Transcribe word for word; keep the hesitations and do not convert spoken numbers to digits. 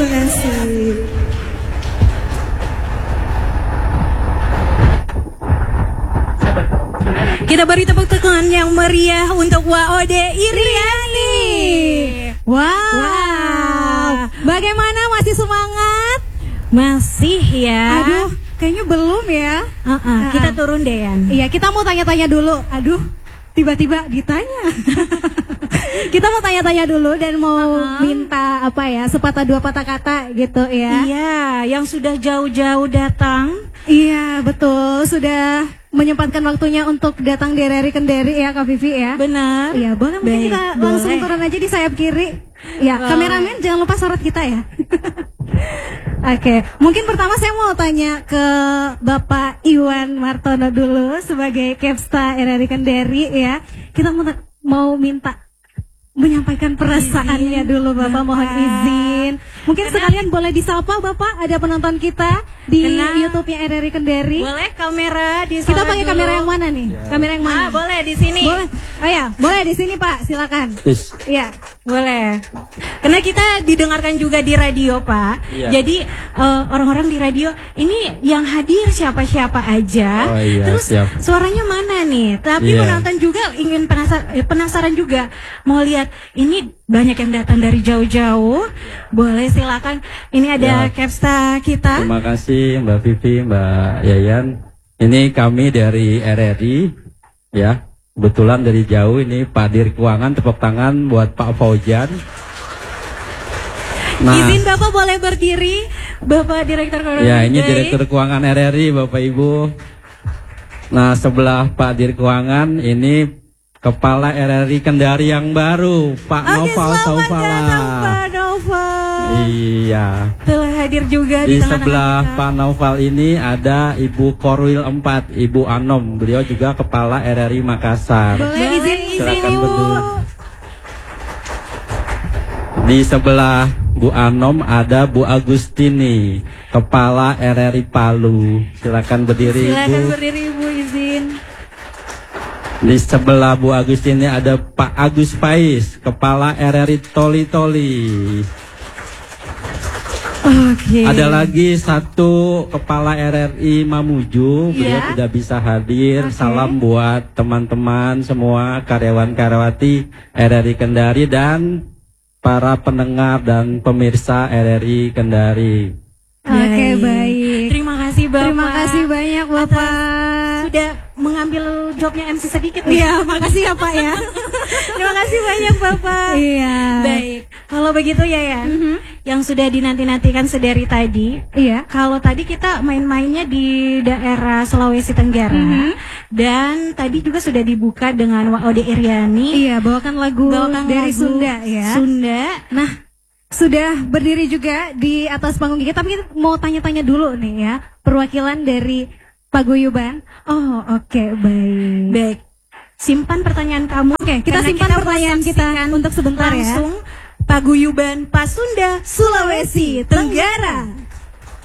Terima kasih. Kita beri tepuk tangan yang meriah untuk Waode Iriani. Wow. wow. Bagaimana, masih semangat? Masih ya. Aduh, kayaknya belum ya. Uh -uh, uh -uh. Kita turun deh, Yan. Iya, kita mau tanya-tanya dulu. Aduh, tiba-tiba ditanya. Kita mau tanya-tanya dulu dan mau uh -huh. minta apa ya, sepatah dua patah kata gitu ya. Iya, yang sudah jauh-jauh datang. Iya, betul. Sudah menyempatkan waktunya untuk datang di R R I Kendari ya, Kak Vivi ya. Benar. Iya, boleh mungkin kita boleh. langsung turun aja di sayap kiri. Ya, wow. Kameramen jangan lupa sorot kita ya. Oke, okay. Mungkin pertama saya mau tanya ke Bapak Iwan Martono dulu sebagai Kepsta R R I Kendari ya. Kita mau, mau minta menyampaikan perasaannya izin, dulu Bapak, Bapak, mohon izin. Mungkin Kenal. sekalian boleh disapa Bapak, ada penonton kita di YouTube-nya R R I Kendari. Boleh kamera di Kita pakai dulu. Kamera yang mana nih? Ya. Kamera yang mana? Ah, boleh di sini. Boleh. Oh ya, boleh di sini Pak, silakan. Iya, boleh. Karena kita didengarkan juga di radio Pak. Ya. Jadi orang-orang uh, di radio ini yang hadir siapa-siapa aja. Oh, iya, Terus siap. suaranya mana nih? Tapi ya. penonton juga ingin penasar, eh, penasaran juga mau lihat. Ini banyak yang datang dari jauh-jauh. Boleh silakan. Ini ada ya. Kepsta kita. Terima kasih Mbak Vivi, Mbak Yayan. Ini kami dari R R I ya. Kebetulan dari jauh ini Pak Dir Keuangan, tepuk tangan buat Pak Faujan. Nah, izin Bapak boleh berdiri, Bapak Direktur Keuangan. Ya, ini Direktur Keuangan R R I, Bapak Ibu. Nah, sebelah Pak Dir Keuangan ini Kepala R R I Kendari yang baru, Pak Oke, Noval Saufala. Pak Noval. Iya. Telah hadir juga di, di sebelah kita. Pak Noval ini ada Ibu Korwil empat, Ibu Anom. Beliau juga Kepala R R I Makassar. Boleh izin izin Ibu. Di sebelah Bu Anom ada Bu Agustini, Kepala R R I Palu. Silakan berdiri. Silakan Ibu. berdiri Ibu, izin. Di sebelah Bu Agus ini ada Pak Agus Faiz, Kepala R R I Toli Toli. Oke. Ada lagi satu Kepala R R I Mamuju, beliau yeah. tidak bisa hadir. Okay. Salam buat teman-teman semua karyawan-karyawati R R I Kendari dan para pendengar dan pemirsa R R I Kendari. Oke, okay, baik. Terima kasih Bapak. Terima kasih banyak Bapak. Sudah mengambil jobnya M C sedikit. Iya, makasih ya Pak ya. Terima kasih banyak Bapak. Iya. Baik. Kalau begitu ya ya, mm -hmm. yang sudah dinanti-nantikan sedari tadi. Iya. Kalau tadi kita main-mainnya di daerah Sulawesi Tenggara, mm -hmm. dan tadi juga sudah dibuka dengan Waode Iriani. Iya, bawakan lagu bawakan dari lagu Sunda ya. Sunda. Nah, sudah berdiri juga di atas panggung kita, tapi kita mau tanya-tanya dulu nih ya, perwakilan dari Paguyuban. Oh, oke, okay, baik. Baik. Simpan pertanyaan kamu. Oke, okay, kita simpan kita pertanyaan kita untuk sebentar langsung ya. Paguyuban Pasunda, Sulawesi Tenggara.